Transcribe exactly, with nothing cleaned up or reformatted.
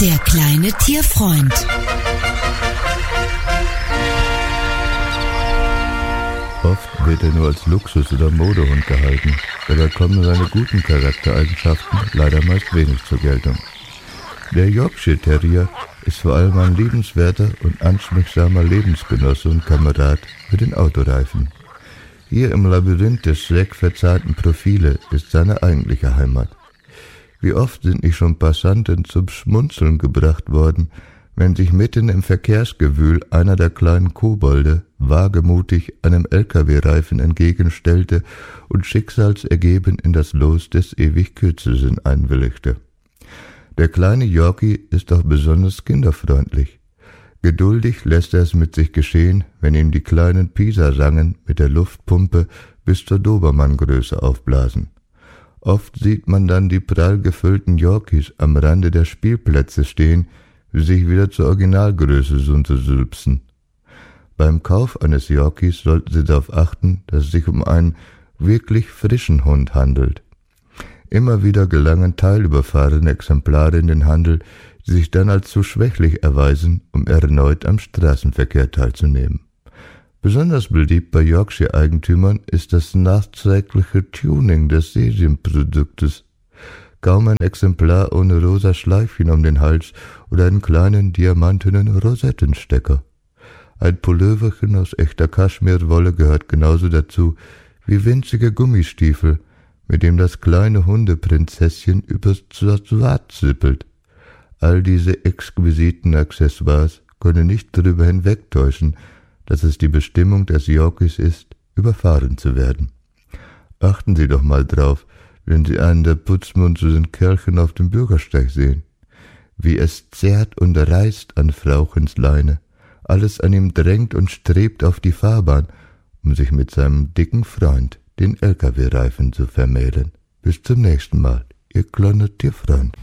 Der kleine Tierfreund. Oft wird er nur als Luxus- oder Modehund gehalten, dabei kommen seine guten Charaktereigenschaften leider meist wenig zur Geltung. Der Yorkshire Terrier ist vor allem ein liebenswerter und anschmiegsamer Lebensgenosse und Kamerad für den Autoreifen. Hier im Labyrinth der schräg verzerrten Profile ist seine eigentliche Heimat. Wie oft sind nicht schon Passanten zum Schmunzeln gebracht worden, wenn sich mitten im Verkehrsgewühl einer der kleinen Kobolde wagemutig einem L K W-Reifen entgegenstellte und schicksalsergeben in das Los des ewig Kürzeren einwilligte. Der kleine Yorkie ist auch besonders kinderfreundlich. Geduldig lässt er es mit sich geschehen, wenn ihm die kleinen Pisa-Sangen mit der Luftpumpe bis zur Dobermanngröße aufblasen. Oft sieht man dann die prall gefüllten Yorkies am Rande der Spielplätze stehen, wie sich wieder zur Originalgröße untersülpsen. Beim Kauf eines Yorkies sollten Sie darauf achten, dass es sich um einen wirklich frischen Hund handelt. Immer wieder gelangen teilüberfahrene Exemplare in den Handel, die sich dann als zu schwächlich erweisen, um erneut am Straßenverkehr teilzunehmen. Besonders beliebt bei Yorkshire-Eigentümern ist das nachträgliche Tuning des Serienproduktes. Kaum ein Exemplar ohne rosa Schleifchen um den Hals oder einen kleinen diamantenen Rosettenstecker. Ein Pulloverchen aus echter Kaschmirwolle gehört genauso dazu wie winzige Gummistiefel, mit dem das kleine Hundeprinzesschen übers Trottoir zippelt. All diese exquisiten Accessoires können nicht darüber hinwegtäuschen, dass es die Bestimmung des Yorkies ist, überfahren zu werden. Achten Sie doch mal drauf, wenn Sie einen der putzmunzigen Kerlchen auf dem Bürgersteig sehen. Wie es zerrt und reißt an Frauchens Leine, alles an ihm drängt und strebt auf die Fahrbahn, um sich mit seinem dicken Freund, den L K W-Reifen, zu vermählen. Bis zum nächsten Mal, Ihr kleiner Tierfreund.